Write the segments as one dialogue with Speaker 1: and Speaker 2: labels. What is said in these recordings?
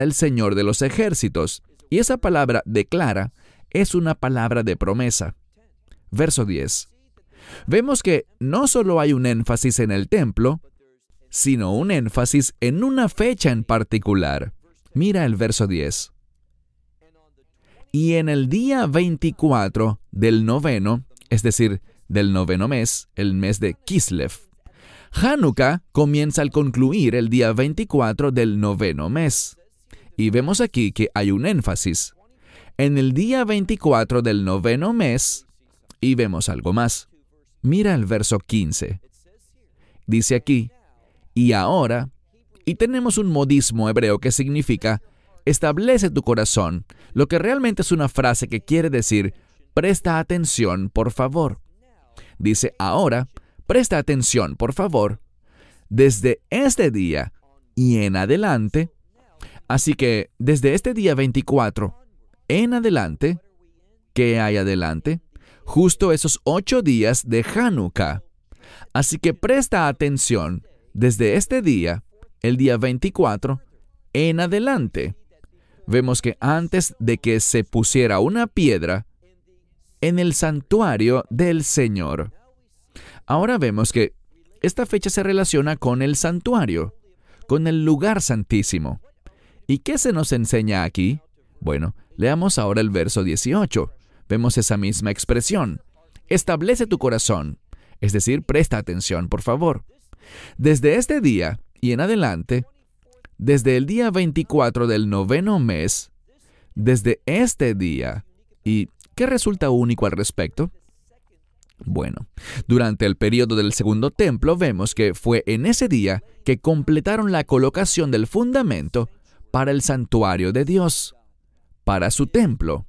Speaker 1: el Señor de los ejércitos. Y esa palabra declara es una palabra de promesa. Verso 10. Vemos que no solo hay un énfasis en el templo, sino un énfasis en una fecha en particular. Mira el verso 10. Y en el día 24 del noveno, es decir, del noveno mes, el mes de Kislev. Hanukkah comienza al concluir el día 24 del noveno mes. Y vemos aquí que hay un énfasis. En el día 24 del noveno mes, y vemos algo más. Mira el verso 15. Dice aquí, y ahora, y tenemos un modismo hebreo que significa, establece tu corazón, lo que realmente es una frase que quiere decir, presta atención, por favor. Dice, ahora, presta atención, por favor, desde este día y en adelante. Así que, desde este día 24 en adelante, ¿qué hay adelante? Justo esos 8 días de Hanukkah. Así que presta atención desde este día, el día 24, en adelante. Vemos que antes de que se pusiera una piedra en el santuario del Señor. Ahora vemos que esta fecha se relaciona con el santuario, con el lugar santísimo. ¿Y qué se nos enseña aquí? Bueno, leamos ahora el verso 18. Vemos esa misma expresión. Establece tu corazón. Es decir, presta atención, por favor. Desde este día y en adelante, desde el día 24 del noveno mes, desde este día, ¿y qué resulta único al respecto? Bueno, durante el período del segundo templo vemos que fue en ese día que completaron la colocación del fundamento para el santuario de Dios, para su templo.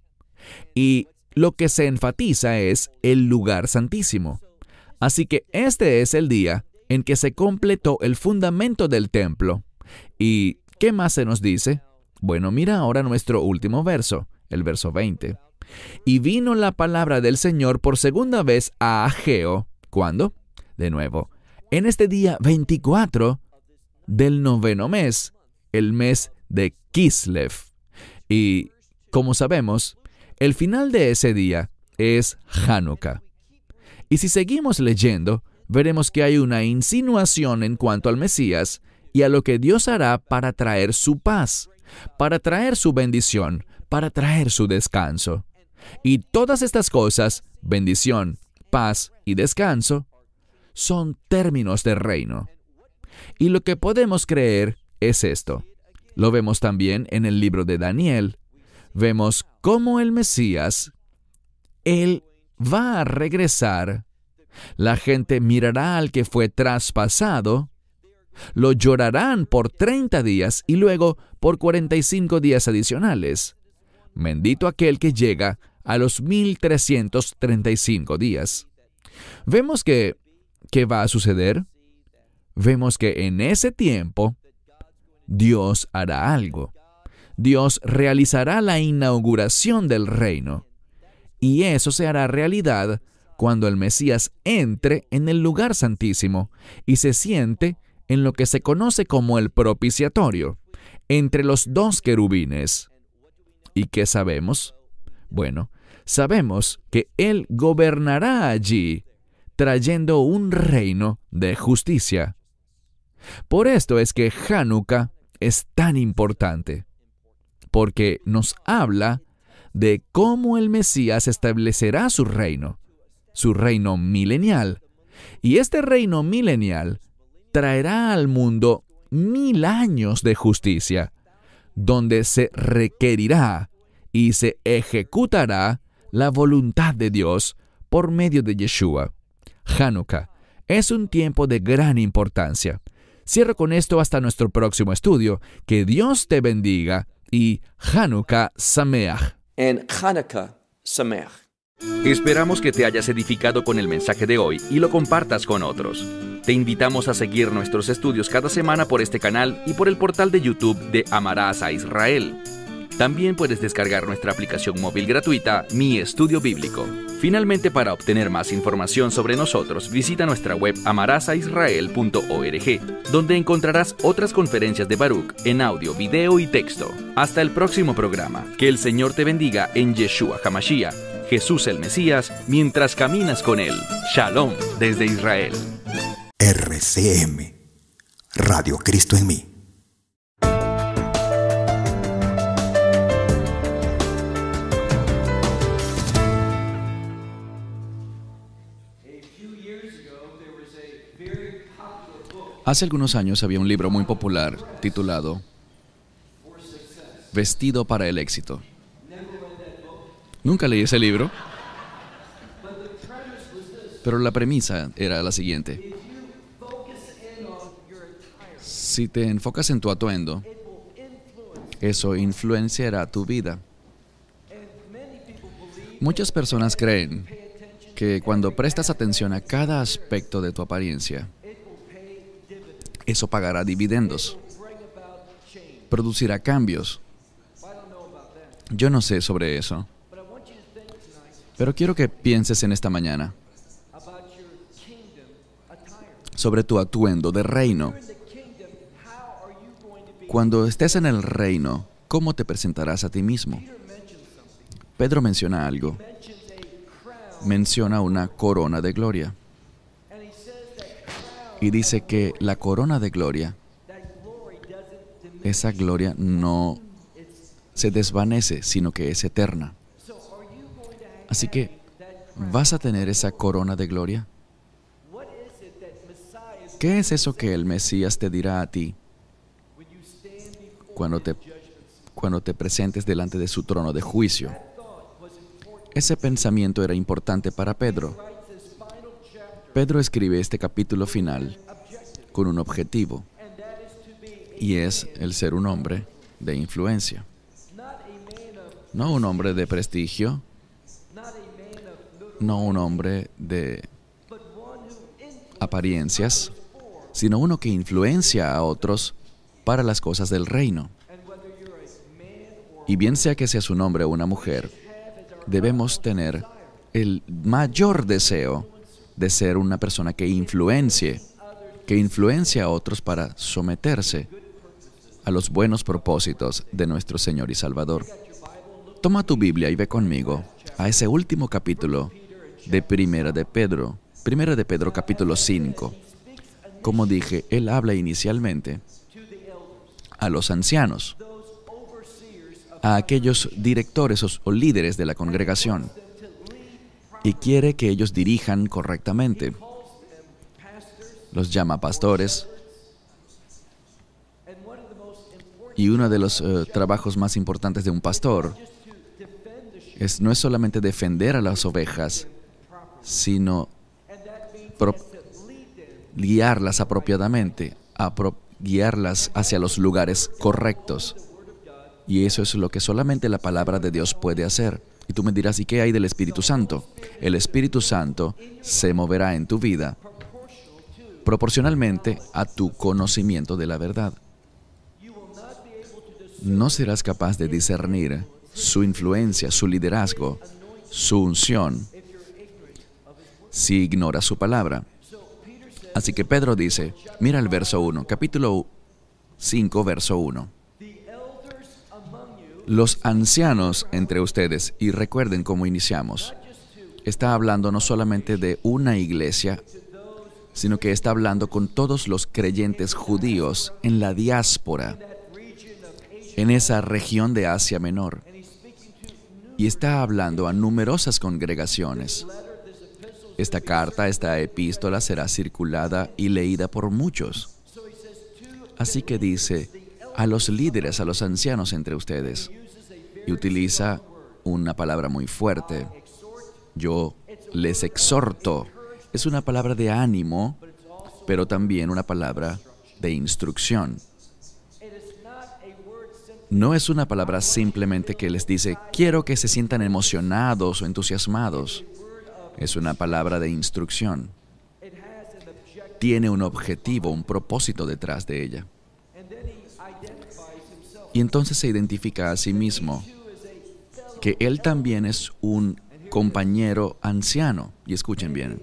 Speaker 1: Y lo que se enfatiza es el lugar santísimo. Así que este es el día en que se completó el fundamento del templo. ¿Y qué más se nos dice? Bueno, mira ahora nuestro último verso, el verso 20. Y vino la palabra del Señor por segunda vez a Ageo. ¿Cuándo? De nuevo, en este día 24 del noveno mes, el mes de Kislev. Y, como sabemos, el final de ese día es Hanukkah. Y si seguimos leyendo, veremos que hay una insinuación en cuanto al Mesías y a lo que Dios hará para traer su paz, para traer su bendición, para traer su descanso. Y todas estas cosas, bendición, paz y descanso, son términos de reino. Y lo que podemos creer es esto. Lo vemos también en el libro de Daniel. Vemos cómo el Mesías, Él va a regresar. La gente mirará al que fue traspasado, lo llorarán por 30 días y luego por 45 días adicionales. Bendito aquel que llega a los 1335 días. Vemos que, ¿qué va a suceder? Vemos que en ese tiempo, Dios hará algo. Dios realizará la inauguración del reino. Y eso se hará realidad cuando el Mesías entre en el lugar santísimo y se siente en lo que se conoce como el propiciatorio, entre los 2 querubines. ¿Y qué sabemos? Bueno, sabemos que Él gobernará allí, trayendo un reino de justicia. Por esto es que Hanukkah es tan importante, porque nos habla de cómo el Mesías establecerá su reino milenial. Y este reino milenial traerá al mundo 1000 años de justicia, donde se requerirá y se ejecutará la voluntad de Dios por medio de Yeshua. Hanukkah es un tiempo de gran importancia. Cierro con esto hasta nuestro próximo estudio. Que Dios te bendiga y Hanukkah Sameach.
Speaker 2: And Hanukkah Sameach.
Speaker 3: Esperamos que te hayas edificado con el mensaje de hoy y lo compartas con otros. Te invitamos a seguir nuestros estudios cada semana por este canal y por el portal de YouTube de Amarás a Israel. También puedes descargar nuestra aplicación móvil gratuita, Mi Estudio Bíblico. Finalmente, para obtener más información sobre nosotros, visita nuestra web amarasaisrael.org, donde encontrarás otras conferencias de Baruch en audio, video y texto. Hasta el próximo programa. Que el Señor te bendiga en Yeshua HaMashiach, Jesús el Mesías, mientras caminas con Él. Shalom desde Israel.
Speaker 4: RCM, Radio Cristo en mí.
Speaker 1: Hace algunos años había un libro muy popular titulado Vestido para el éxito. Nunca leí ese libro, pero la premisa era la siguiente. Si te enfocas en tu atuendo, eso influenciará tu vida. Muchas personas creen que cuando prestas atención a cada aspecto de tu apariencia, eso pagará dividendos, producirá cambios. Yo no sé sobre eso, pero quiero que pienses en esta mañana sobre tu atuendo de reino. Cuando estés en el reino, ¿cómo te presentarás a ti mismo? Pedro menciona algo. Menciona una corona de gloria. Y dice que la corona de gloria, esa gloria no se desvanece, sino que es eterna. Así que, ¿vas a tener esa corona de gloria? ¿Qué es eso que el Mesías te dirá a ti cuando te presentes delante de su trono de juicio? Ese pensamiento era importante para Pedro. Pedro escribe este capítulo final con un objetivo, y es el ser un hombre de influencia. No un hombre de prestigio, no un hombre de apariencias, sino uno que influencia a otros para las cosas del reino. Y bien sea que seas un hombre o una mujer, debemos tener el mayor deseo de ser una persona que influencie a otros para someterse a los buenos propósitos de nuestro Señor y Salvador. Toma tu Biblia y ve conmigo a ese último capítulo de Primera de Pedro capítulo 5. Como dije, él habla inicialmente a los ancianos, a aquellos directores o líderes de la congregación, y quiere que ellos dirijan correctamente. Los llama pastores. Y uno de los trabajos más importantes de un pastor no es solamente defender a las ovejas, sino guiarlas apropiadamente, guiarlas hacia los lugares correctos. Y eso es lo que solamente la palabra de Dios puede hacer. Y tú me dirás, ¿y qué hay del Espíritu Santo? El Espíritu Santo se moverá en tu vida proporcionalmente a tu conocimiento de la verdad. No serás capaz de discernir su influencia, su liderazgo, su unción, si ignoras su palabra. Así que Pedro dice, mira el verso 1, capítulo 5, verso 1. Los ancianos entre ustedes, y recuerden cómo iniciamos, está hablando no solamente de una iglesia, sino que está hablando con todos los creyentes judíos en la diáspora, en esa región de Asia Menor. Y está hablando a numerosas congregaciones. Esta carta, esta epístola será circulada y leída por muchos. Así que dice, a los líderes, a los ancianos entre ustedes. Y utiliza una palabra muy fuerte. Yo les exhorto. Es una palabra de ánimo, pero también una palabra de instrucción. No es una palabra simplemente que les dice, quiero que se sientan emocionados o entusiasmados. Es una palabra de instrucción. Tiene un objetivo, un propósito detrás de ella. Y entonces se identifica a sí mismo que él también es un compañero anciano. Y escuchen bien,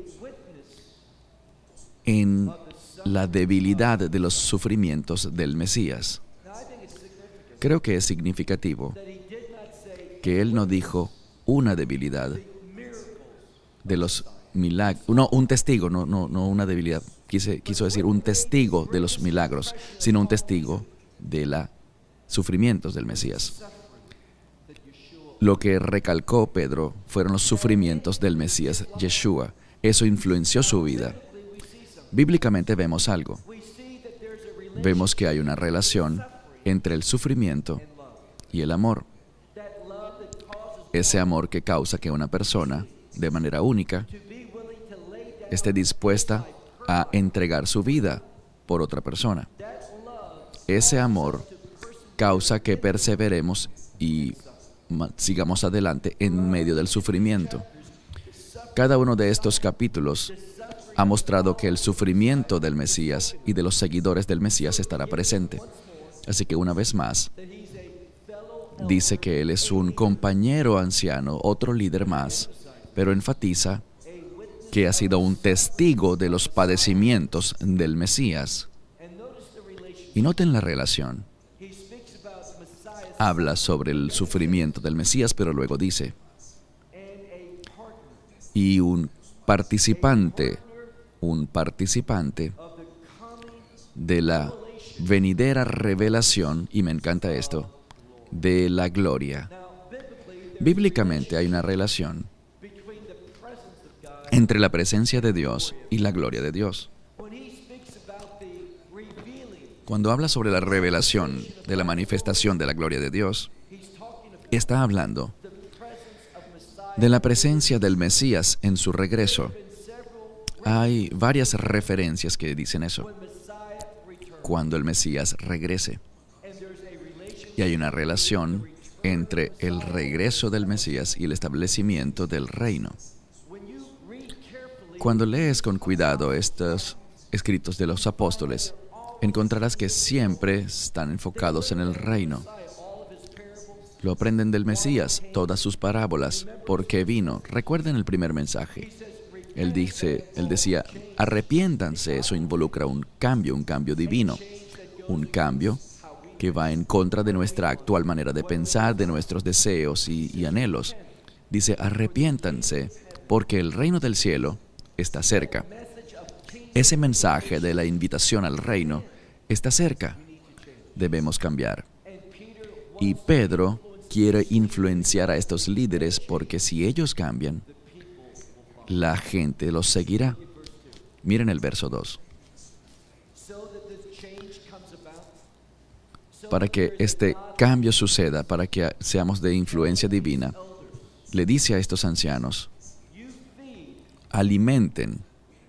Speaker 1: en la debilidad de los sufrimientos del Mesías. Creo que es significativo que él no dijo una debilidad de los milagros, no, un testigo, no una debilidad, quiso decir un testigo de los milagros, sino un testigo de los sufrimientos del Mesías. Lo que recalcó Pedro fueron los sufrimientos del Mesías Yeshua. Eso influenció su vida. Bíblicamente vemos algo. Vemos que hay una relación entre el sufrimiento y el amor. Ese amor que causa que una persona, de manera única, esté dispuesta a entregar su vida por otra persona. Ese amor causa que perseveremos y sigamos adelante en medio del sufrimiento. Cada uno de estos capítulos ha mostrado que el sufrimiento del Mesías y de los seguidores del Mesías estará presente. Así que una vez más, dice que él es un compañero anciano, otro líder más, pero enfatiza que ha sido un testigo de los padecimientos del Mesías. Y noten la relación. Habla sobre el sufrimiento del Mesías, pero luego dice, y un participante de la venidera revelación, y me encanta esto, de la gloria. Bíblicamente hay una relación entre la presencia de Dios y la gloria de Dios. Cuando habla sobre la revelación de la manifestación de la gloria de Dios, está hablando de la presencia del Mesías en su regreso. Hay varias referencias que dicen eso. Cuando el Mesías regrese. Y hay una relación entre el regreso del Mesías y el establecimiento del reino. Cuando lees con cuidado estos escritos de los apóstoles, encontrarás que siempre están enfocados en el reino. Lo aprenden del Mesías, todas sus parábolas, por qué vino. Recuerden el primer mensaje. Él decía, arrepiéntanse. Eso involucra un cambio divino. Un cambio que va en contra de nuestra actual manera de pensar, de nuestros deseos y anhelos. Dice, arrepiéntanse, porque el reino del cielo está cerca. Ese mensaje de la invitación al reino está cerca. Debemos cambiar. Y Pedro quiere influenciar a estos líderes porque si ellos cambian, la gente los seguirá. Miren el verso 2. Para que este cambio suceda, para que seamos de influencia divina, le dice a estos ancianos, alimenten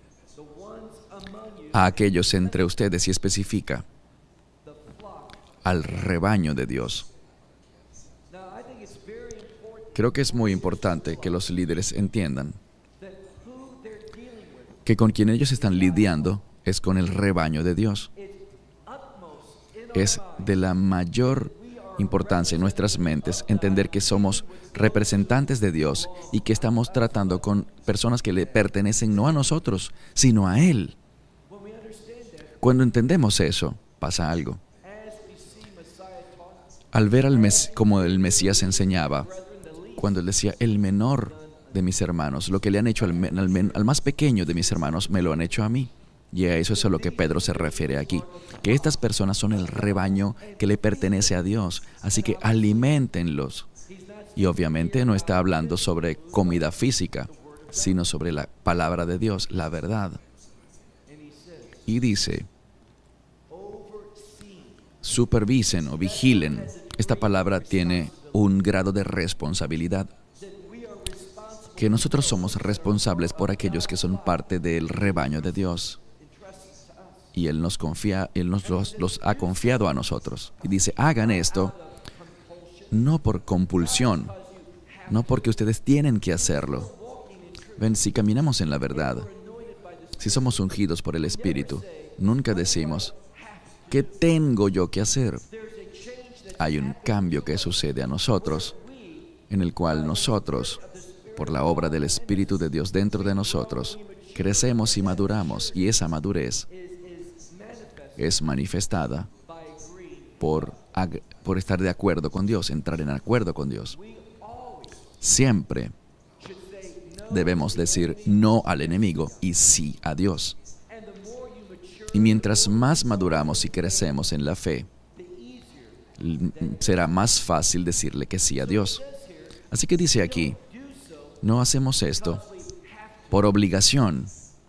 Speaker 1: a aquellos entre ustedes y especifica al rebaño de Dios. Creo que es muy importante que los líderes entiendan que con quien ellos están lidiando es con el rebaño de Dios. Es de la mayor importancia en nuestras mentes entender que somos representantes de Dios y que estamos tratando con personas que le pertenecen no a nosotros, sino a Él. Cuando entendemos eso, pasa algo. Al ver como el Mesías enseñaba, cuando él decía, el menor de mis hermanos, lo que le han hecho al más pequeño de mis hermanos, me lo han hecho a mí. Y a eso es a lo que Pedro se refiere aquí, que estas personas son el rebaño que le pertenece a Dios, así que aliméntenlos. Y obviamente no está hablando sobre comida física, sino sobre la palabra de Dios, la verdad. Y dice, supervisen o vigilen. Esta palabra tiene un grado de responsabilidad. Que nosotros somos responsables por aquellos que son parte del rebaño de Dios. Y Él nos confía, Él los ha confiado a nosotros. Y dice, hagan esto no por compulsión, no porque ustedes tienen que hacerlo. Ven, si caminamos en la verdad, si somos ungidos por el Espíritu, nunca decimos, ¿qué tengo yo que hacer? hay un cambio que sucede a nosotros, en el cual nosotros, por la obra del Espíritu de Dios dentro de nosotros, crecemos y maduramos, y esa madurez es manifestada por estar de acuerdo con Dios, entrar en acuerdo con Dios. Siempre debemos decir no al enemigo y sí a Dios. Y mientras más maduramos y crecemos en la fe, será más fácil decirle que sí a Dios. Así que dice aquí, no hacemos esto por obligación,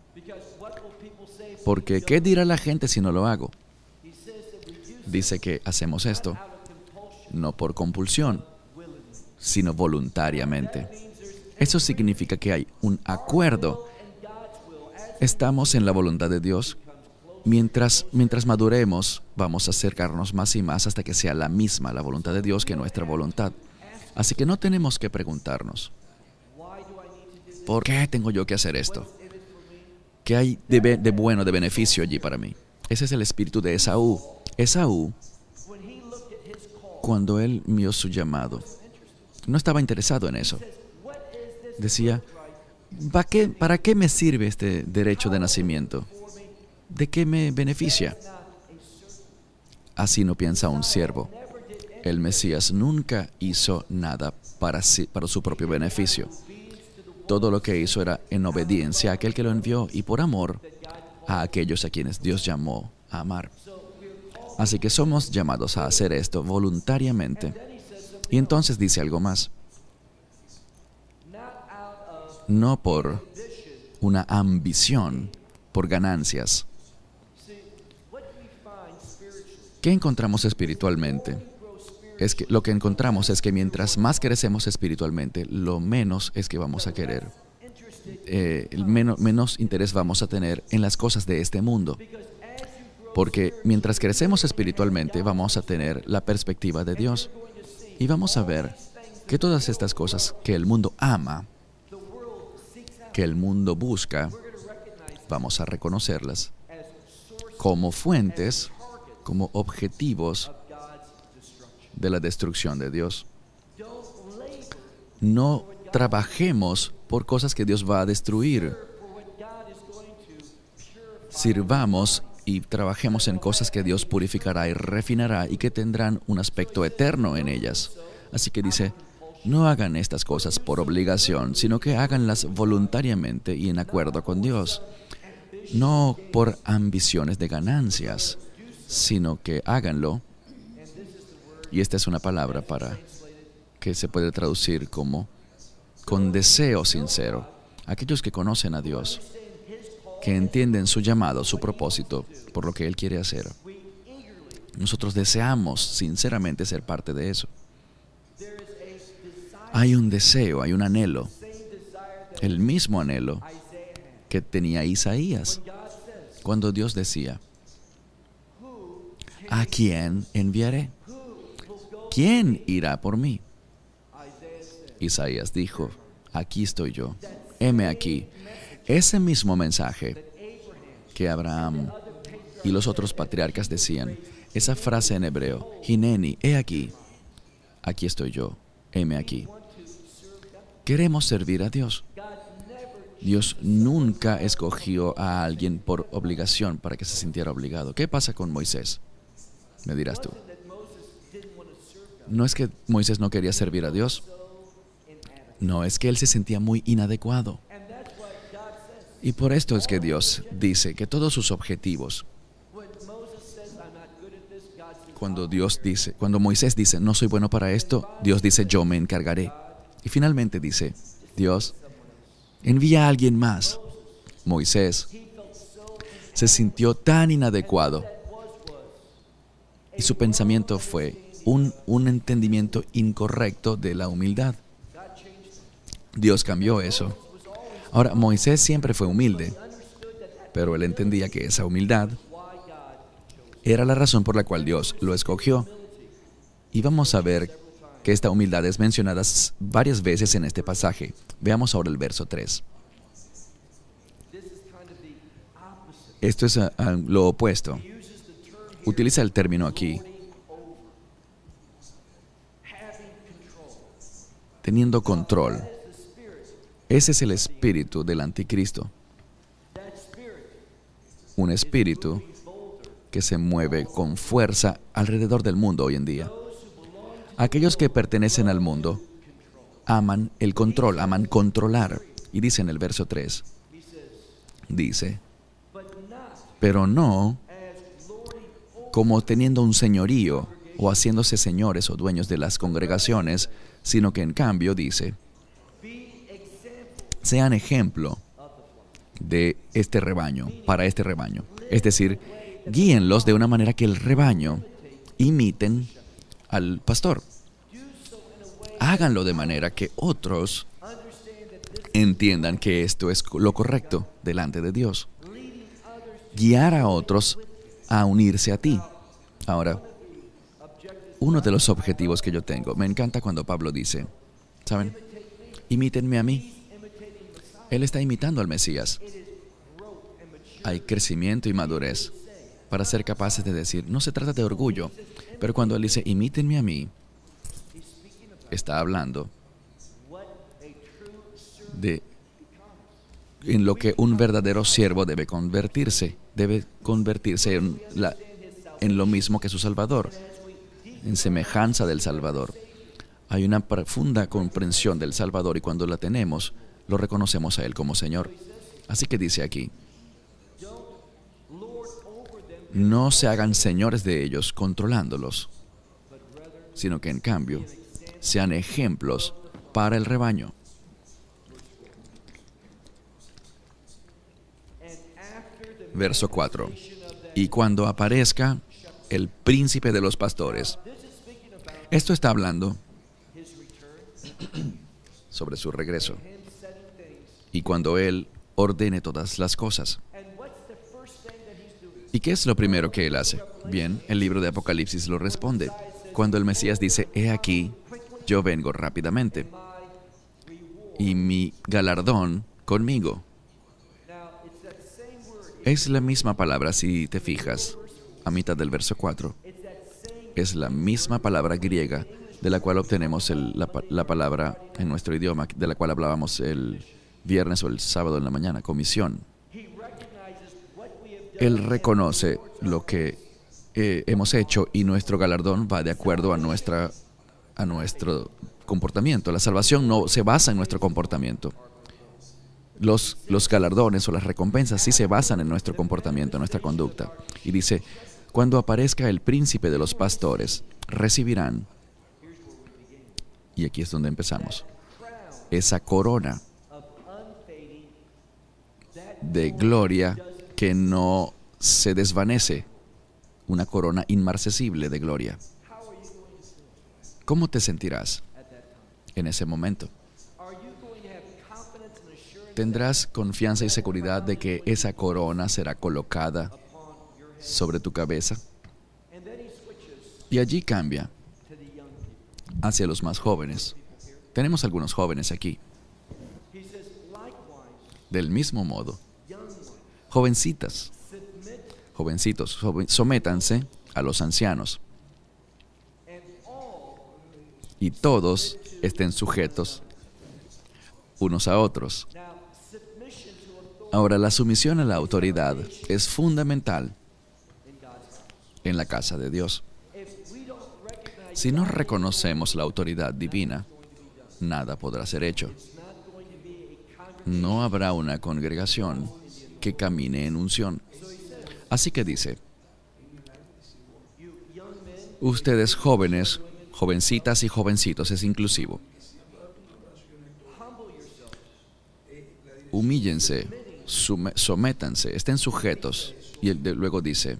Speaker 1: porque ¿qué dirá la gente si no lo hago? Dice que hacemos esto no por compulsión, sino voluntariamente. Eso significa que hay un acuerdo. Estamos en la voluntad de Dios. Mientras maduremos, vamos a acercarnos más y más hasta que sea la misma la voluntad de Dios que nuestra voluntad. Así que no tenemos que preguntarnos, ¿por qué tengo yo que hacer esto? ¿Qué hay de bueno, de beneficio allí para mí? Ese es el espíritu de Esaú. Esaú, cuando él vio su llamado, no estaba interesado en eso. Decía, ¿para qué me sirve este derecho de nacimiento? ¿De qué me beneficia? Así no piensa un siervo. El Mesías nunca hizo nada para su propio beneficio. Todo lo que hizo era en obediencia a aquel que lo envió y por amor a aquellos a quienes Dios llamó a amar. Así que somos llamados a hacer esto voluntariamente. Y entonces dice algo más. No por una ambición, por ganancias. ¿Qué encontramos espiritualmente? Lo que encontramos es que mientras más crecemos espiritualmente, lo menos es que vamos a querer. Menos interés vamos a tener en las cosas de este mundo. Porque mientras crecemos espiritualmente, vamos a tener la perspectiva de Dios. Y vamos a ver que todas estas cosas que el mundo ama, que el mundo busca, vamos a reconocerlas como fuentes, como objetivos de la destrucción de Dios. No trabajemos por cosas que Dios va a destruir. Sirvamos y trabajemos en cosas que Dios purificará y refinará y que tendrán un aspecto eterno en ellas. Así que dice, no hagan estas cosas por obligación, sino que háganlas voluntariamente y en acuerdo con Dios. No por ambiciones de ganancias, sino que háganlo. Y esta es una palabra que se puede traducir como con deseo sincero. Aquellos que conocen a Dios, que entienden su llamado, su propósito, por lo que Él quiere hacer. Nosotros deseamos sinceramente ser parte de eso. Hay un deseo, hay un anhelo, el mismo anhelo que tenía Isaías, cuando Dios decía, ¿a quién enviaré? ¿Quién irá por mí? Isaías dijo, aquí estoy yo, heme aquí. Ese mismo mensaje que Abraham y los otros patriarcas decían, esa frase en hebreo, Hineni, he aquí, aquí estoy yo, heme aquí. Queremos servir a Dios. Dios nunca escogió a alguien por obligación para que se sintiera obligado. ¿Qué pasa con Moisés? Me dirás tú. No es que Moisés no quería servir a Dios. No, es que él se sentía muy inadecuado. Y por esto es que Dios dice que todos sus objetivos, cuando Moisés dice, no soy bueno para esto, Dios dice, yo me encargaré. Y finalmente dice, Dios, envía a alguien más. Moisés se sintió tan inadecuado y su pensamiento fue un entendimiento incorrecto de la humildad. Dios cambió eso. Ahora, Moisés siempre fue humilde, pero él entendía que esa humildad era la razón por la cual Dios lo escogió. Y vamos a ver que esta humildad es mencionada varias veces en este pasaje. Veamos ahora el verso 3. Esto es lo opuesto. Utiliza el término aquí, teniendo control. Ese es el espíritu del anticristo. Un espíritu que se mueve con fuerza alrededor del mundo hoy en día. Aquellos que pertenecen al mundo aman el control, aman controlar. Y dice en el verso 3, dice, pero no como teniendo un señorío o haciéndose señores o dueños de las congregaciones, sino que en cambio dice, sean ejemplo de este rebaño, para este rebaño. Es decir, guíenlos de una manera que el rebaño imiten al pastor. Háganlo de manera que otros entiendan que esto es lo correcto delante de Dios. Guiar a otros a unirse a ti. Ahora, uno de los objetivos que yo tengo, me encanta cuando Pablo dice, ¿saben? Imítenme a mí. Él está imitando al Mesías. Hay crecimiento y madurez para ser capaces de decir, no se trata de orgullo, pero cuando él dice, imítenme a mí, está hablando de en lo que un verdadero siervo debe convertirse en lo mismo que su Salvador, en semejanza del Salvador. Hay una profunda comprensión del Salvador y cuando la tenemos, lo reconocemos a Él como Señor. Así que dice aquí, no se hagan señores de ellos controlándolos, sino que en cambio sean ejemplos para el rebaño. Verso 4. Y cuando aparezca el príncipe de los pastores. Esto está hablando sobre su regreso. Y cuando Él ordene todas las cosas. ¿Y qué es lo primero que Él hace? Bien, el libro de Apocalipsis lo responde. Cuando el Mesías dice, he aquí, yo vengo rápidamente, y mi galardón conmigo. Es la misma palabra, si te fijas, a mitad del verso 4. Es la misma palabra griega de la cual obtenemos la palabra en nuestro idioma, de la cual hablábamos el viernes o el sábado en la mañana, comisión. Él reconoce lo que hemos hecho y nuestro galardón va de acuerdo a nuestro comportamiento. La salvación no se basa en nuestro comportamiento. Los galardones o las recompensas sí se basan en nuestro comportamiento, en nuestra conducta. Y dice, cuando aparezca el príncipe de los pastores, recibirán, y aquí es donde empezamos, esa corona de gloria que no se desvanece, una corona inmarcesible de gloria. ¿Cómo te sentirás en ese momento? ¿Tendrás confianza y seguridad de que esa corona será colocada sobre tu cabeza? Y allí cambia hacia los más jóvenes. Tenemos algunos jóvenes aquí. Del mismo modo, jovencitos, sométanse a los ancianos. Y todos estén sujetos unos a otros. Ahora, la sumisión a la autoridad es fundamental en la casa de Dios. Si no reconocemos la autoridad divina, nada podrá ser hecho. No habrá una congregación que camine en unción. Así que dice, ustedes jóvenes, jovencitas y jovencitos, es inclusivo. Humíllense, sométanse, estén sujetos. Y luego dice,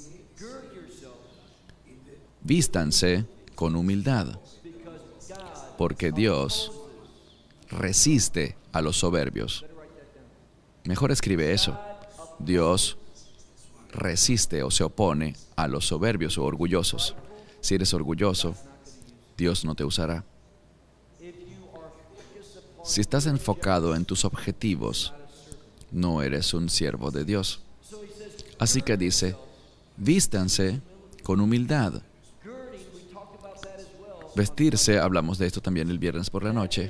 Speaker 1: vístanse con humildad, porque Dios resiste a los soberbios. Mejor escribe eso. Dios resiste o se opone a los soberbios o orgullosos. Si eres orgulloso, Dios no te usará. Si estás enfocado en tus objetivos, no eres un siervo de Dios. Así que dice, vístanse con humildad. Vestirse, hablamos de esto también el viernes por la noche,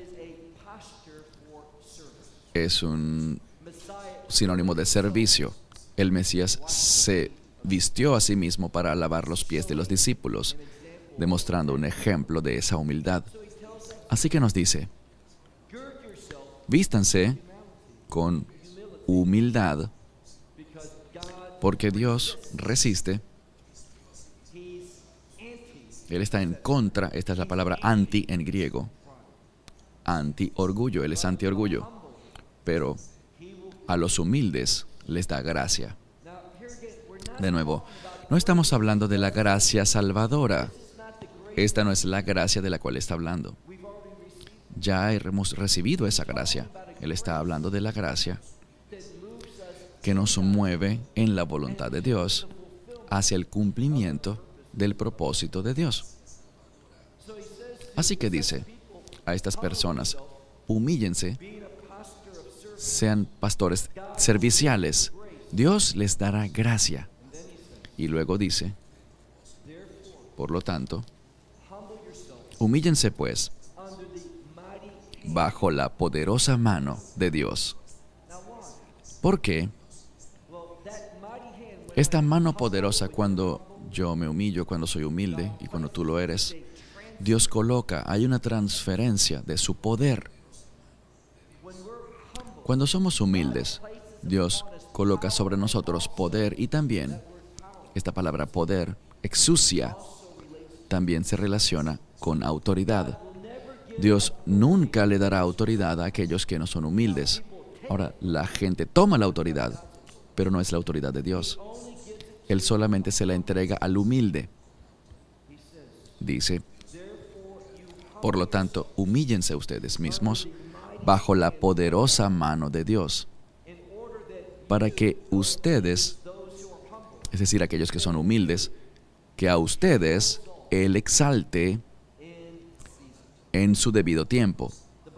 Speaker 1: es un sinónimo de servicio. El Mesías se vistió a sí mismo para lavar los pies de los discípulos, demostrando un ejemplo de esa humildad. Así que nos dice, vístanse con humildad, porque Dios resiste. Él está en contra, esta es la palabra anti en griego, anti-orgullo, Él es anti-orgullo, pero a los humildes les da gracia. De nuevo, no estamos hablando de la gracia salvadora. Esta no es la gracia de la cual está hablando. Ya hemos recibido esa gracia. Él está hablando de la gracia que nos mueve en la voluntad de Dios hacia el cumplimiento del propósito de Dios. Así que dice a estas personas, humíllense, sean pastores serviciales. Dios les dará gracia. Y luego dice, por lo tanto, humíllense pues bajo la poderosa mano de Dios. ¿Por qué? Esta mano poderosa, cuando yo me humillo, cuando soy humilde y cuando tú lo eres, Dios coloca, hay una transferencia de su poder. Cuando somos humildes, Dios coloca sobre nosotros poder y también, esta palabra poder, exousia, también se relaciona con autoridad. Dios nunca le dará autoridad a aquellos que no son humildes. Ahora, la gente toma la autoridad, pero no es la autoridad de Dios. Él solamente se la entrega al humilde. Dice, por lo tanto, humíllense ustedes mismos bajo la poderosa mano de Dios, para que ustedes, es decir, aquellos que son humildes, que a ustedes Él exalte en su debido tiempo.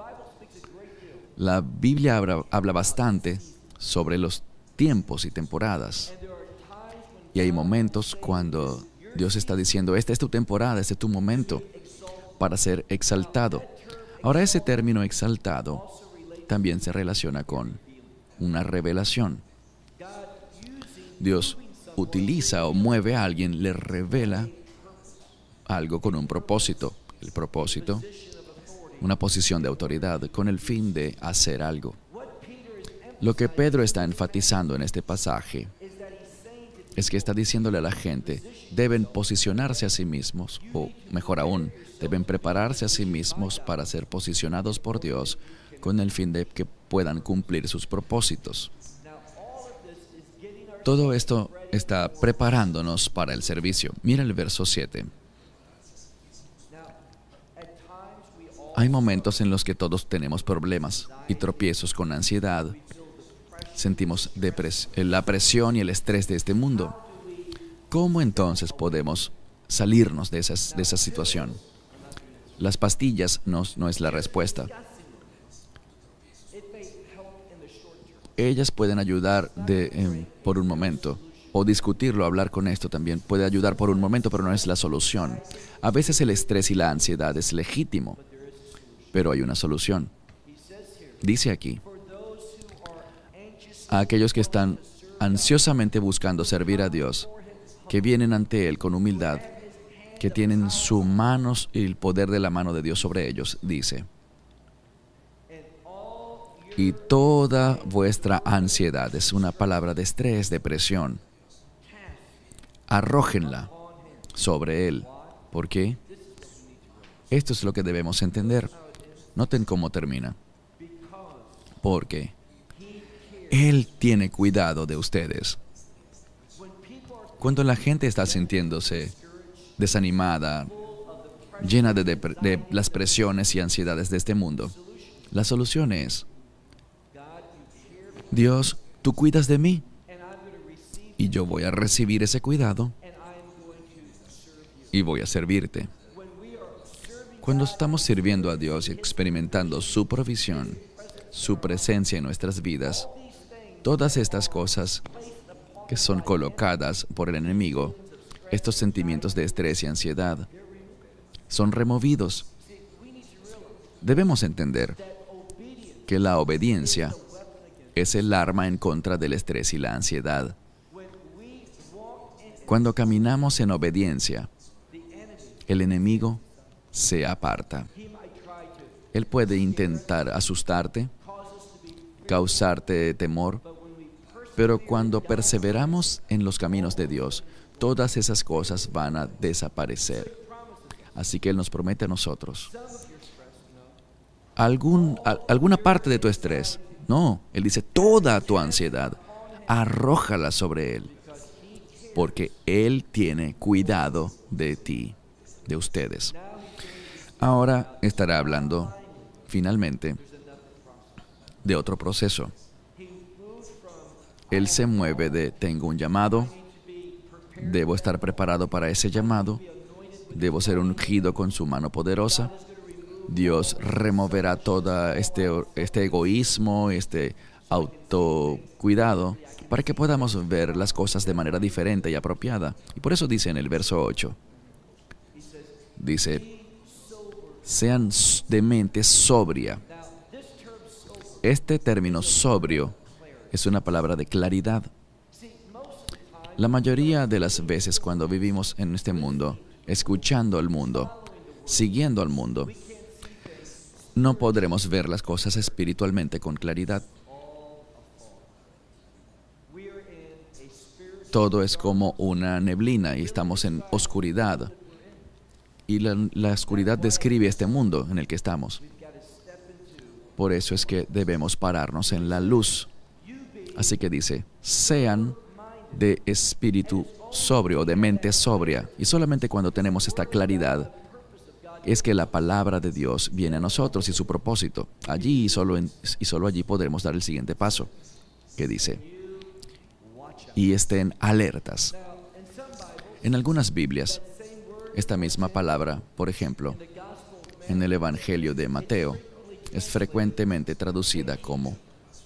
Speaker 1: La Biblia habla bastante sobre los tiempos y temporadas. Y hay momentos cuando Dios está diciendo, esta es tu temporada, este es tu momento para ser exaltado. Ahora, ese término exaltado también se relaciona con una revelación. Dios utiliza o mueve a alguien, le revela algo con un propósito. El propósito, una posición de autoridad con el fin de hacer algo. Lo que Pedro está enfatizando en este pasaje es que está diciéndole a la gente, deben posicionarse a sí mismos, o mejor aún, deben prepararse a sí mismos para ser posicionados por Dios con el fin de que puedan cumplir sus propósitos. Todo esto está preparándonos para el servicio. Mira el verso 7. Hay momentos en los que todos tenemos problemas y tropiezos con ansiedad. Sentimos la presión y el estrés de este mundo. ¿Cómo entonces podemos salirnos de esa situación? Las pastillas no es la respuesta. Ellas pueden ayudar por un momento, o discutirlo, hablar con esto también puede ayudar por un momento, pero no es la solución. A veces el estrés y la ansiedad es legítimo, pero hay una solución. Dice aquí, a aquellos que están ansiosamente buscando servir a Dios, que vienen ante Él con humildad, que tienen sus manos y el poder de la mano de Dios sobre ellos, dice, y toda vuestra ansiedad, es una palabra de estrés, de presión, arrójenla sobre Él. ¿Por qué? Esto es lo que debemos entender. Noten cómo termina. Porque Él tiene cuidado de ustedes. Cuando la gente está sintiéndose desanimada, llena de las presiones y ansiedades de este mundo, la solución es, Dios, tú cuidas de mí y yo voy a recibir ese cuidado y voy a servirte. Cuando estamos sirviendo a Dios y experimentando su provisión, su presencia en nuestras vidas, todas estas cosas que son colocadas por el enemigo, estos sentimientos de estrés y ansiedad, son removidos. Debemos entender que la obediencia es el arma en contra del estrés y la ansiedad. Cuando caminamos en obediencia, el enemigo se aparta. Él puede intentar asustarte, causarte temor, pero cuando perseveramos en los caminos de Dios, todas esas cosas van a desaparecer. Así que Él nos promete a nosotros alguna parte de tu estrés. No, Él dice, toda tu ansiedad, arrójala sobre Él, porque Él tiene cuidado de ti, de ustedes. Ahora estará hablando, finalmente, de otro proceso. Él se mueve de, tengo un llamado, debo estar preparado para ese llamado, debo ser ungido con su mano poderosa. Dios removerá todo este egoísmo, este autocuidado, para que podamos ver las cosas de manera diferente y apropiada. Y por eso dice en el verso 8, dice, sean de mente sobria. Este término sobrio es una palabra de claridad. La mayoría de las veces cuando vivimos en este mundo, escuchando al mundo, siguiendo al mundo, no podremos ver las cosas espiritualmente con claridad. Todo es como una neblina y estamos en oscuridad. Y la oscuridad describe este mundo en el que estamos. Por eso es que debemos pararnos en la luz. Así que dice, sean de espíritu sobrio, de mente sobria. Y solamente cuando tenemos esta claridad es que la palabra de Dios viene a nosotros y su propósito. Allí y solo allí podremos dar el siguiente paso, que dice, y estén alertas. En algunas Biblias, esta misma palabra, por ejemplo, en el Evangelio de Mateo, es frecuentemente traducida como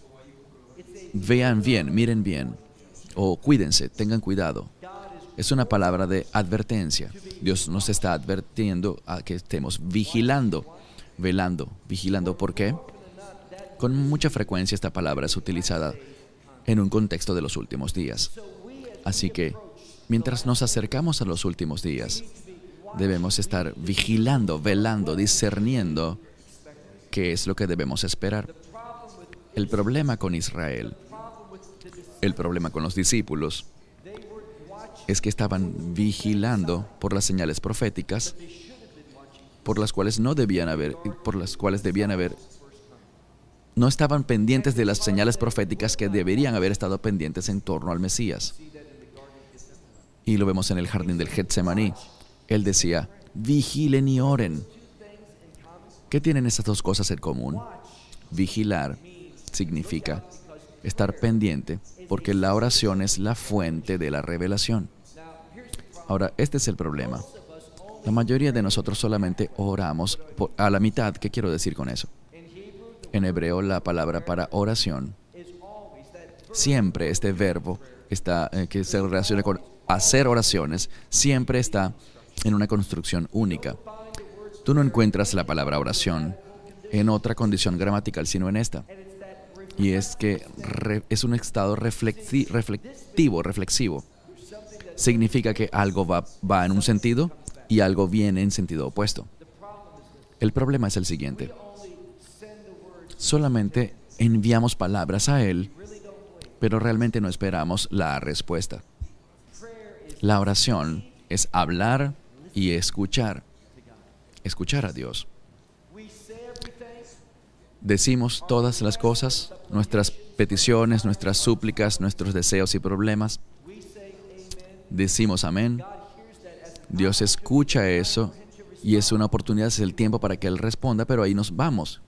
Speaker 1: vean bien, miren bien, o cuídense, tengan cuidado. Es una palabra de advertencia. Dios nos está advirtiendo a que estemos vigilando, velando, vigilando. ¿Por qué? Con mucha frecuencia esta palabra es utilizada en un contexto de los últimos días. Así que, mientras nos acercamos a los últimos días, debemos estar vigilando, velando, discerniendo qué es lo que debemos esperar. El problema con Israel, el problema con los discípulos, es que estaban vigilando por las señales proféticas, por las cuales no debían haber, no estaban pendientes de las señales proféticas que deberían haber estado pendientes en torno al Mesías. Y lo vemos en el jardín del Getsemaní. Él decía, vigilen y oren. ¿Qué tienen estas dos cosas en común? Vigilar significa estar pendiente, porque la oración es la fuente de la revelación. Ahora, este es el problema. La mayoría de nosotros solamente oramos a la mitad. ¿Qué quiero decir con eso? En hebreo, la palabra para oración, siempre este verbo que se relaciona con hacer oraciones, siempre está en una construcción única. Tú no encuentras la palabra oración en otra condición gramatical, sino en esta. Y es que es un estado reflexivo. Significa que algo va en un sentido y algo viene en sentido opuesto. El problema es el siguiente. Solamente enviamos palabras a Él, pero realmente no esperamos la respuesta. La oración es hablar y escuchar. Escuchar a Dios. Decimos todas las cosas, nuestras peticiones, nuestras súplicas, nuestros deseos y problemas. Decimos amén. Dios escucha eso y es una oportunidad, es el tiempo para que Él responda, pero ahí nos vamos.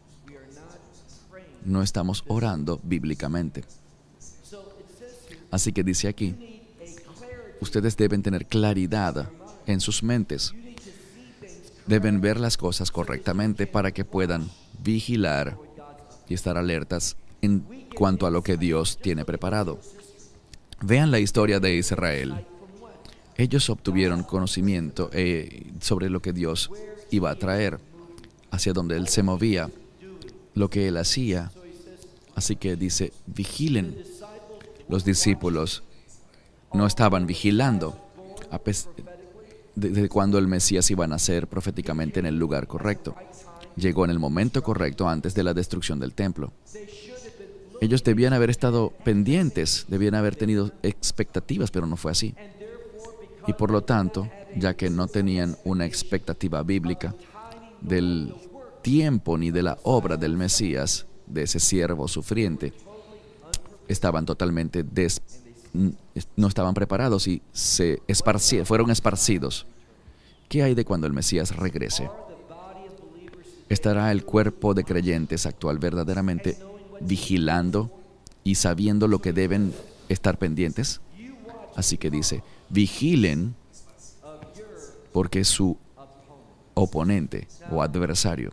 Speaker 1: No estamos orando bíblicamente. Así que dice aquí, ustedes deben tener claridad en sus mentes. Deben ver las cosas correctamente para que puedan vigilar y estar alertas en cuanto a lo que Dios tiene preparado. Vean la historia de Israel. Ellos obtuvieron conocimiento sobre lo que Dios iba a traer, hacia donde Él se movía, lo que Él hacía. Así que dice, vigilen. Los discípulos no estaban vigilando desde cuando el Mesías iba a nacer proféticamente en el lugar correcto. Llegó en el momento correcto antes de la destrucción del templo. Ellos debían haber estado pendientes, debían haber tenido expectativas, pero no fue así. Y por lo tanto, ya que no tenían una expectativa bíblica del tiempo ni de la obra del Mesías, de ese siervo sufriente, estaban totalmente no estaban preparados y fueron esparcidos. ¿Qué hay de cuando el Mesías regrese? ¿Estará el cuerpo de creyentes actual verdaderamente vigilando y sabiendo lo que deben estar pendientes? Así que dice, vigilen, porque su oponente o adversario.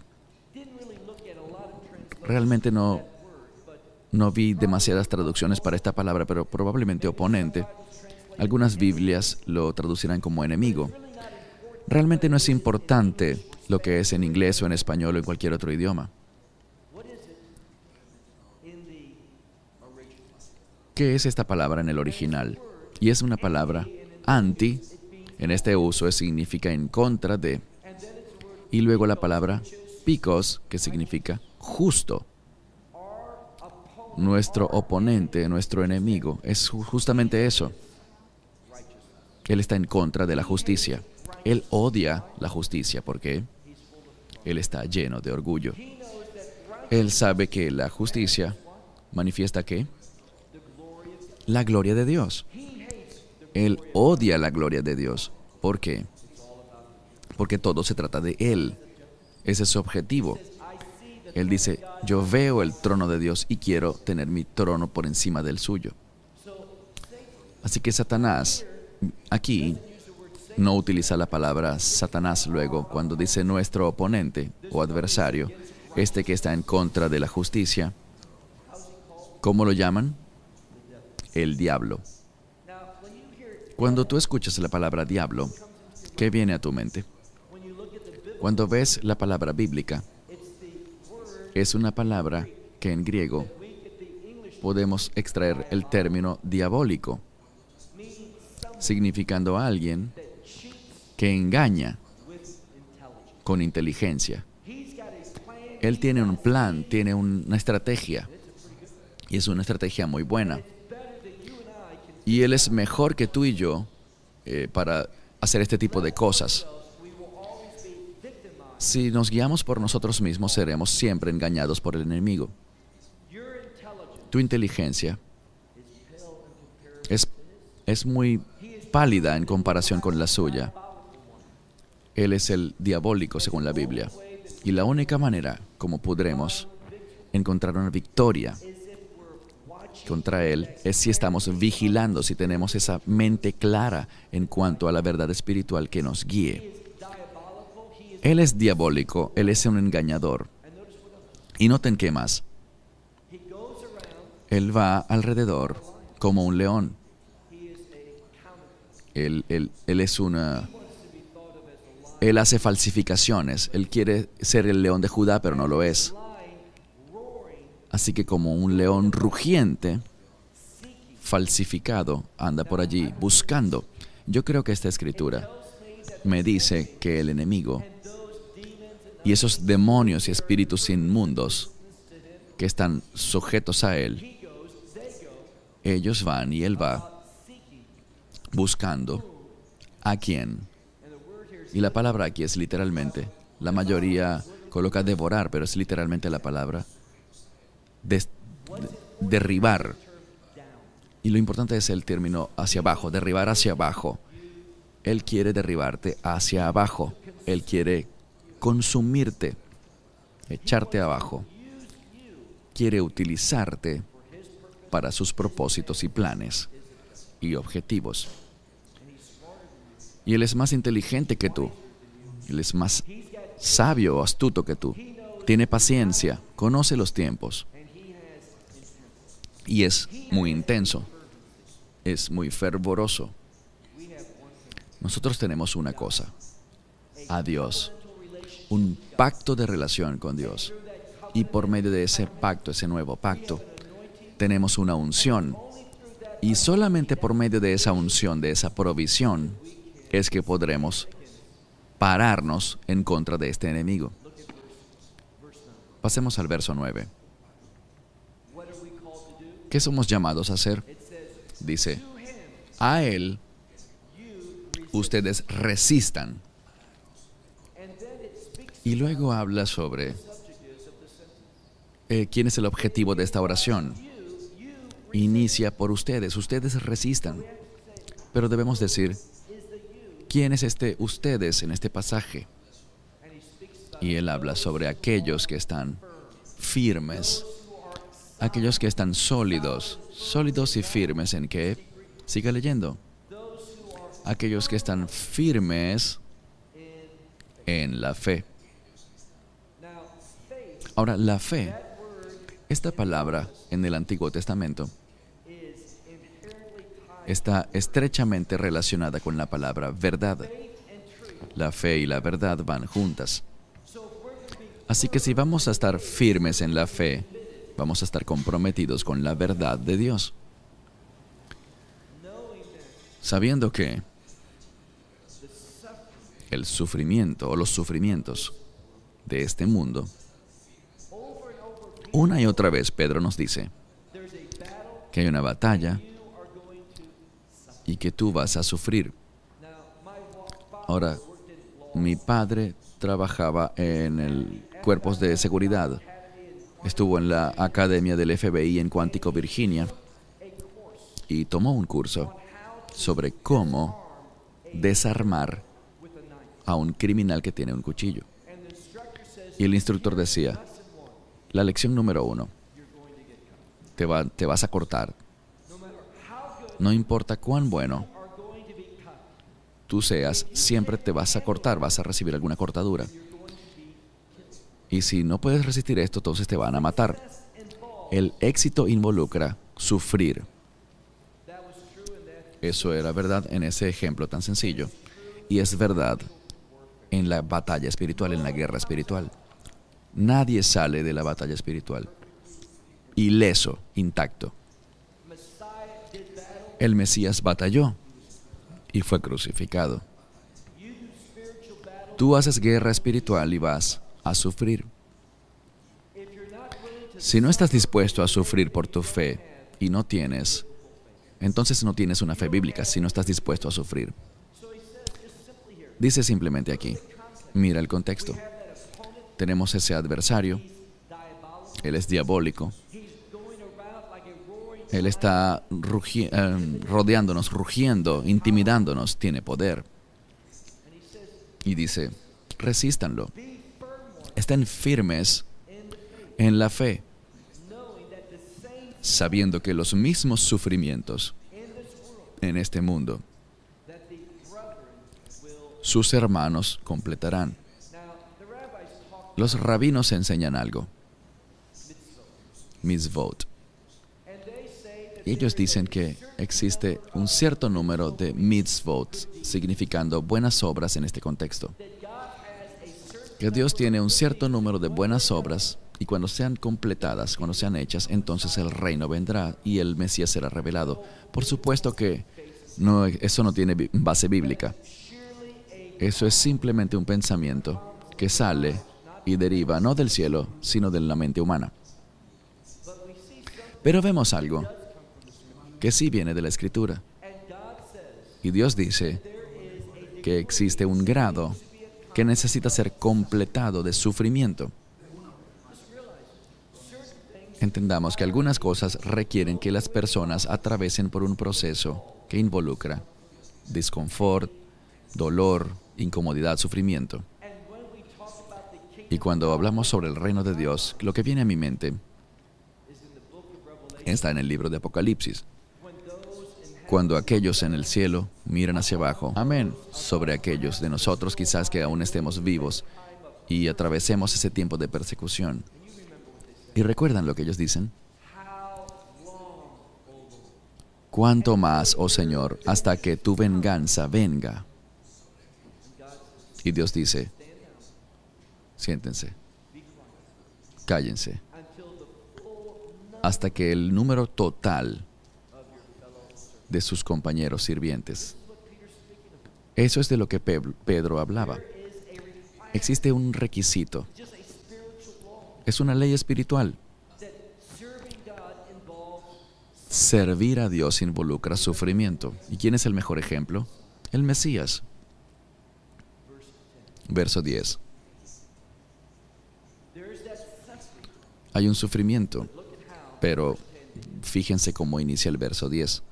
Speaker 1: Realmente no vi demasiadas traducciones para esta palabra, pero probablemente oponente. Algunas Biblias lo traducirán como enemigo. Realmente no es importante lo que es en inglés o en español o en cualquier otro idioma. ¿Qué es esta palabra en el original? Y es una palabra anti, en este uso significa en contra de, y luego la palabra picos, que significa justo. Nuestro oponente, nuestro enemigo, es justamente eso. Él está en contra de la justicia. Él odia la justicia. ¿Por qué? Él está lleno de orgullo. Él sabe que la justicia manifiesta ¿qué? La gloria de Dios. Él odia la gloria de Dios. ¿Por qué? Porque todo se trata de Él. Ese es su objetivo. Él dice, yo veo el trono de Dios y quiero tener mi trono por encima del suyo. Así que Satanás, aquí, no utiliza la palabra Satanás luego, cuando dice nuestro oponente o adversario, este que está en contra de la justicia. ¿Cómo lo llaman? El diablo. Cuando tú escuchas la palabra diablo, ¿qué viene a tu mente? Cuando ves la palabra bíblica, es una palabra que en griego podemos extraer el término diabólico, significando a alguien que engaña con inteligencia. Él tiene un plan, tiene una estrategia, y es una estrategia muy buena. Y Él es mejor que tú y yo para hacer este tipo de cosas. Si nos guiamos por nosotros mismos, seremos siempre engañados por el enemigo. Tu inteligencia es muy pálida en comparación con la suya. Él es el diabólico según la Biblia. Y la única manera como podremos encontrar una victoria contra Él es si estamos vigilando, si tenemos esa mente clara en cuanto a la verdad espiritual que nos guíe. Él es diabólico, Él es un engañador. Y noten qué más. Él va alrededor como un león. Él hace falsificaciones. Él quiere ser el león de Judá, pero no lo es. Así que como un león rugiente, falsificado, anda por allí buscando. Yo creo que esta escritura me dice que el enemigo y esos demonios y espíritus inmundos que están sujetos a él, ellos van y él va buscando a quién. Y la palabra aquí es literalmente, la mayoría coloca devorar, pero es literalmente la palabra derribar. Y lo importante es el término hacia abajo, derribar hacia abajo. Él quiere derribarte hacia abajo. Él quiere consumirte, echarte abajo. Quiere utilizarte para sus propósitos y planes y objetivos. Y Él es más inteligente que tú. Él es más sabio o astuto que tú. Tiene paciencia, conoce los tiempos. Y es muy intenso. Es muy fervoroso. Nosotros tenemos una cosa, a Dios, un pacto de relación con Dios. Y por medio de ese pacto, ese nuevo pacto, tenemos una unción. Y solamente por medio de esa unción, de esa provisión, es que podremos pararnos en contra de este enemigo. Pasemos al verso 9. ¿Qué somos llamados a hacer? Dice, a Él ustedes resistan. Y luego habla sobre quién es el objetivo de esta oración. Inicia por ustedes resistan. Pero debemos decir, ¿quién es este ustedes en este pasaje? Y él habla sobre aquellos que están firmes, aquellos que están sólidos y firmes en qué. Siga leyendo. Aquellos que están firmes en la fe. Ahora, la fe, esta palabra en el Antiguo Testamento está estrechamente relacionada con la palabra verdad. La fe y la verdad van juntas. Así que si vamos a estar firmes en la fe, vamos a estar comprometidos con la verdad de Dios. Sabiendo que el sufrimiento o los sufrimientos de este mundo, una y otra vez Pedro nos dice que hay una batalla y que tú vas a sufrir. Ahora, mi padre trabajaba en el cuerpos de seguridad. Estuvo en la academia del FBI en Quantico, Virginia, y tomó un curso sobre cómo desarmar a un criminal que tiene un cuchillo. Y el instructor decía, la lección número 1, te vas a cortar. No importa cuán bueno tú seas, siempre te vas a cortar, vas a recibir alguna cortadura. Y si no puedes resistir esto, entonces te van a matar. El éxito involucra sufrir. Eso era verdad en ese ejemplo tan sencillo. Y es verdad en la batalla espiritual, en la guerra espiritual. Nadie sale de la batalla espiritual ileso, intacto. El Mesías batalló y fue crucificado. Tú haces guerra espiritual y vas a sufrir. Si no estás dispuesto a sufrir por tu fe y no tienes, entonces no tienes una fe bíblica si no estás dispuesto a sufrir. Dice simplemente aquí, mira el contexto. Tenemos ese adversario, él es diabólico, él está rodeándonos, rugiendo, intimidándonos, tiene poder. Y dice, resístanlo. Estén firmes en la fe, sabiendo que los mismos sufrimientos en este mundo, sus hermanos completarán. Los rabinos enseñan algo, mitzvot. Y ellos dicen que existe un cierto número de mitzvot, significando buenas obras en este contexto. Que Dios tiene un cierto número de buenas obras y cuando sean completadas, cuando sean hechas, entonces el reino vendrá y el Mesías será revelado. Por supuesto que eso no tiene base bíblica. Eso es simplemente un pensamiento que sale y deriva no del cielo, sino de la mente humana. Pero vemos algo que sí viene de la Escritura. Y Dios dice que existe un grado que necesita ser completado de sufrimiento. Entendamos que algunas cosas requieren que las personas atraviesen por un proceso que involucra disconfort, dolor, incomodidad, sufrimiento. Y cuando hablamos sobre el reino de Dios, lo que viene a mi mente está en el libro de Apocalipsis. Cuando aquellos en el cielo miran hacia abajo, amén, sobre aquellos de nosotros quizás que aún estemos vivos y atravesemos ese tiempo de persecución. ¿Y recuerdan lo que ellos dicen? ¿Cuánto más, oh Señor, hasta que tu venganza venga? Y Dios dice, siéntense, cállense, hasta que el número total de sus compañeros sirvientes. Eso es de lo que Pedro hablaba. Existe un requisito. Es una ley espiritual. Servir a Dios involucra sufrimiento. ¿Y quién es el mejor ejemplo? El Mesías. Verso 10. Hay un sufrimiento, pero fíjense cómo inicia el verso 10.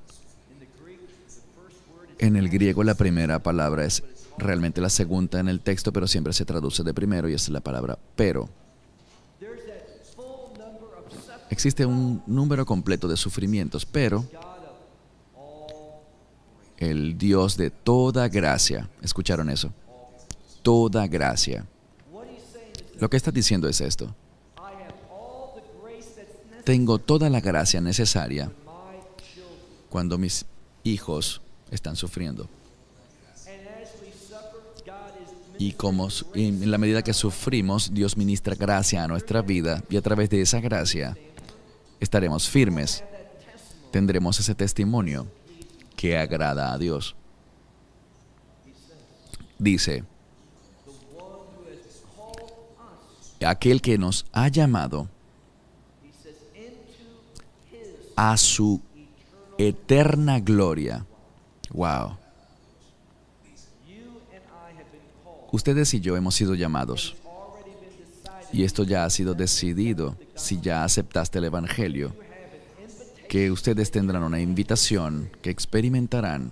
Speaker 1: En el griego la primera palabra es realmente la segunda en el texto, pero siempre se traduce de primero y es la palabra pero. Existe un número completo de sufrimientos, pero el Dios de toda gracia, ¿escucharon eso? Toda gracia. Lo que está diciendo es esto. Tengo toda la gracia necesaria cuando mis hijos están sufriendo. Y en la medida que sufrimos, Dios ministra gracia a nuestra vida y a través de esa gracia estaremos firmes. Tendremos ese testimonio que agrada a Dios. Dice, aquel que nos ha llamado a su eterna gloria. Wow. Ustedes y yo hemos sido llamados. Y esto ya ha sido decidido, si ya aceptaste el Evangelio, que ustedes tendrán una invitación, que experimentarán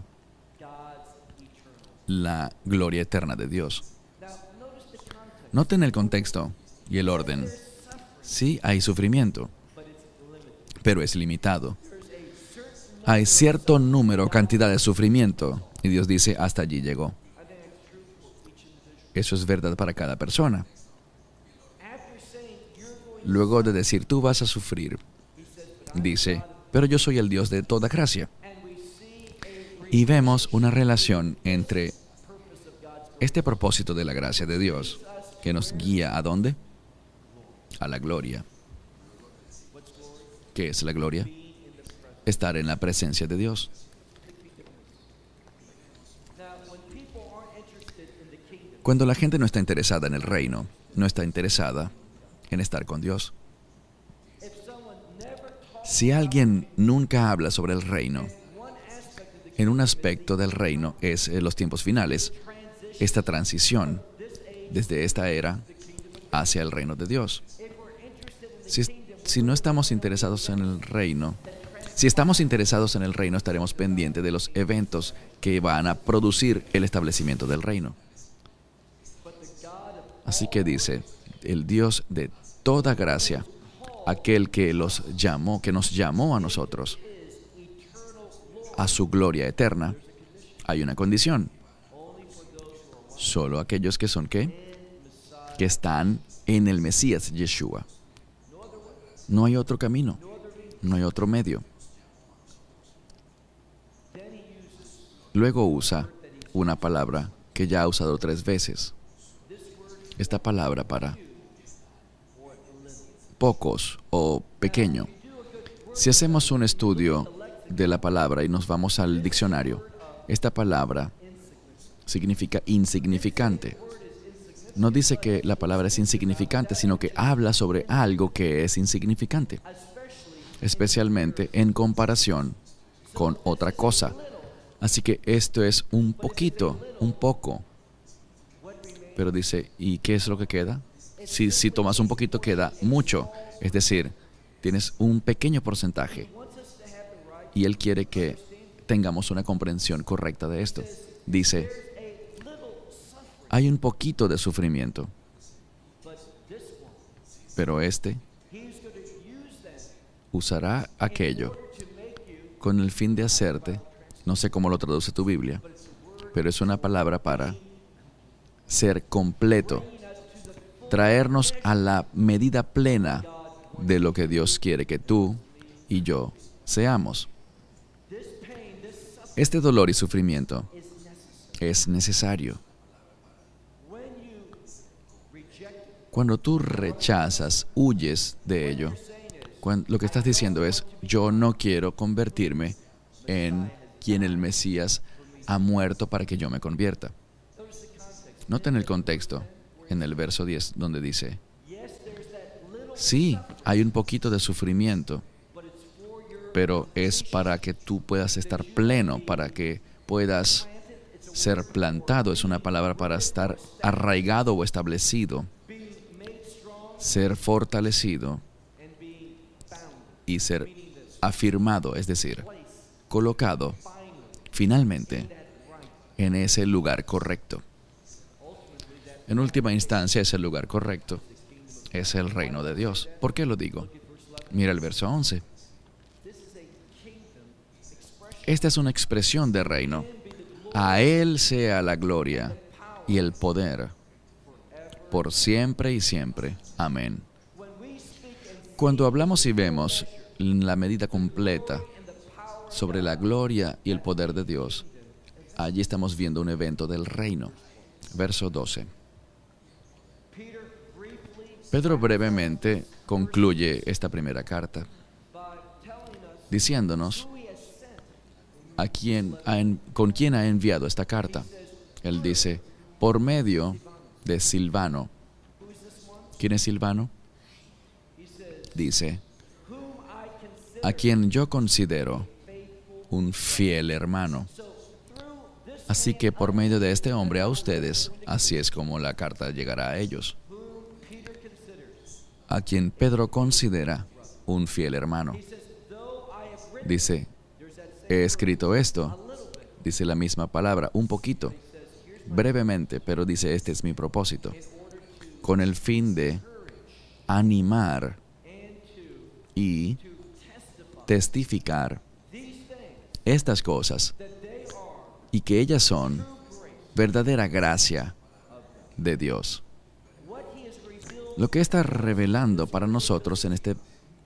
Speaker 1: la gloria eterna de Dios. Noten el contexto y el orden. Sí, hay sufrimiento, pero es limitado. Hay cierto número, cantidad de sufrimiento, y Dios dice, hasta allí llegó. Eso es verdad para cada persona. Luego de decir, tú vas a sufrir, dice, pero yo soy el Dios de toda gracia. Y vemos una relación entre este propósito de la gracia de Dios, que nos guía ¿a dónde? A la gloria. ¿Qué es la gloria? Estar en la presencia de Dios. Cuando la gente no está interesada en el reino, no está interesada en estar con Dios. Si alguien nunca habla sobre el reino, en un aspecto del reino es los tiempos finales, esta transición desde esta era hacia el reino de Dios. Si no estamos interesados en el reino, si estamos interesados en el reino, estaremos pendientes de los eventos que van a producir el establecimiento del reino. Así que dice, el Dios de toda gracia, aquel que los llamó, que nos llamó a nosotros a su gloria eterna, hay una condición. Solo aquellos que son ¿qué? Que están en el Mesías, Yeshua. No hay otro camino, no hay otro medio. Luego usa una palabra que ya ha usado 3 veces. Esta palabra para pocos o pequeño. Si hacemos un estudio de la palabra y nos vamos al diccionario, esta palabra significa insignificante. No dice que la palabra es insignificante, sino que habla sobre algo que es insignificante, especialmente en comparación con otra cosa. Así que esto es un poquito, un poco. Pero dice, ¿y qué es lo que queda? Si tomas un poquito, queda mucho. Es decir, tienes un pequeño porcentaje. Y Él quiere que tengamos una comprensión correcta de esto. Dice, hay un poquito de sufrimiento. Pero este usará aquello con el fin de hacerte, no sé cómo lo traduce tu Biblia, pero es una palabra para ser completo, traernos a la medida plena de lo que Dios quiere que tú y yo seamos. Este dolor y sufrimiento es necesario. Cuando tú rechazas, huyes de ello, lo que estás diciendo es, yo no quiero convertirme en quien el Mesías ha muerto para que yo me convierta. Noten el contexto en el verso 10, donde dice, sí, hay un poquito de sufrimiento, pero es para que tú puedas estar pleno, para que puedas ser plantado. Es una palabra para estar arraigado o establecido, ser fortalecido y ser afirmado, es decir, colocado finalmente en ese lugar correcto. En última instancia, ese lugar correcto es el reino de Dios. ¿Por qué lo digo? Mira el verso 11. Esta es una expresión de reino. A Él sea la gloria y el poder por siempre y siempre. Amén. Cuando hablamos y vemos en la medida completa sobre la gloria y el poder de Dios, allí estamos viendo un evento del reino. Verso 12. Pedro brevemente concluye esta primera carta diciéndonos con quién ha enviado esta carta. Él dice, por medio de Silvano. ¿Quién es Silvano? Dice, a quien yo considero un fiel hermano. Así que por medio de este hombre a ustedes, así es como la carta llegará a ellos. A quien Pedro considera un fiel hermano. Dice, he escrito esto, dice la misma palabra, un poquito, brevemente, pero dice, este es mi propósito, con el fin de animar y testificar estas cosas y que ellas son verdadera gracia de Dios. Lo que está revelando para nosotros en este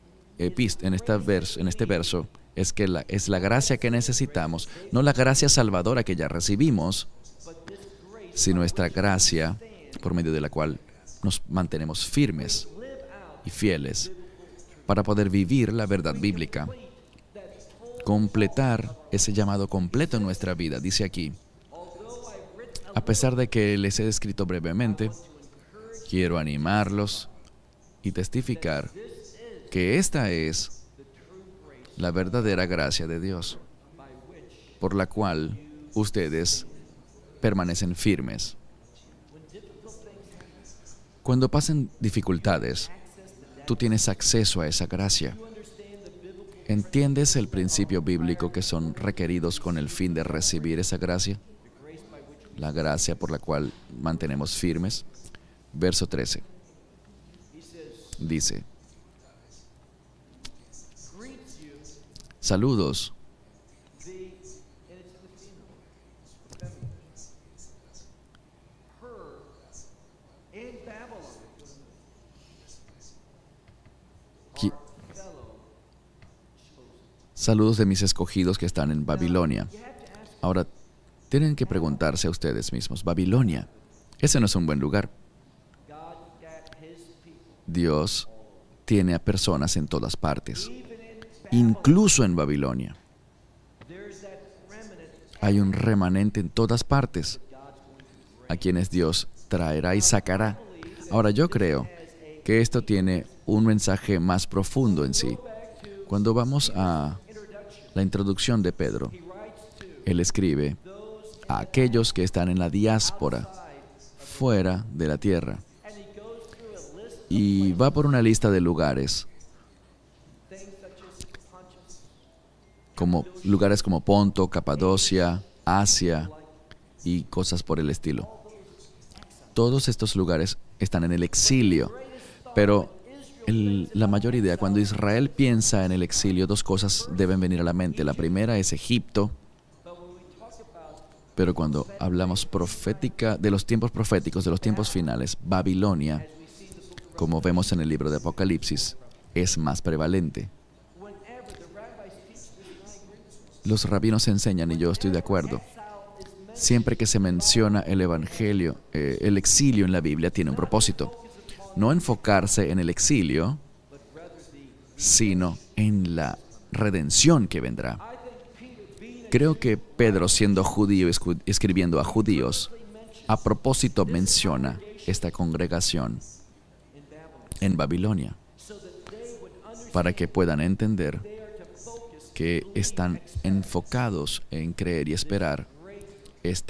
Speaker 1: verso es que es la gracia que necesitamos, no la gracia salvadora que ya recibimos, sino esta gracia por medio de la cual nos mantenemos firmes y fieles para poder vivir la verdad bíblica, completar ese llamado completo en nuestra vida. Dice aquí, a pesar de que les he descrito brevemente, quiero animarlos y testificar que esta es la verdadera gracia de Dios, por la cual ustedes permanecen firmes. Cuando pasen dificultades, tú tienes acceso a esa gracia. ¿Entiendes el principio bíblico que son requeridos con el fin de recibir esa gracia? La gracia por la cual mantenemos firmes. Verso 13. Dice, saludos. Saludos de mis escogidos que están en Babilonia. Ahora, tienen que preguntarse a ustedes mismos, Babilonia, ese no es un buen lugar. Dios tiene a personas en todas partes, incluso en Babilonia. Hay un remanente en todas partes, a quienes Dios traerá y sacará. Ahora, yo creo que esto tiene un mensaje más profundo en sí. Cuando vamos a la introducción de Pedro, él escribe a aquellos que están en la diáspora, fuera de la tierra, y va por una lista de lugares, como lugares como Ponto, Capadocia, Asia y cosas por el estilo. Todos estos lugares están en el exilio, pero la mayor idea, cuando Israel piensa en el exilio, dos cosas deben venir a la mente. La primera es Egipto, pero cuando hablamos de los tiempos proféticos, de los tiempos finales, Babilonia, como vemos en el libro de Apocalipsis, es más prevalente. Los rabinos enseñan, y yo estoy de acuerdo, siempre que se menciona el evangelio, el exilio en la Biblia tiene un propósito. no enfocarse en el exilio, sino en la redención que vendrá. Creo que Pedro, siendo judío, escribiendo a judíos, a propósito menciona esta congregación en Babilonia, para que puedan entender que están enfocados en creer y esperar esta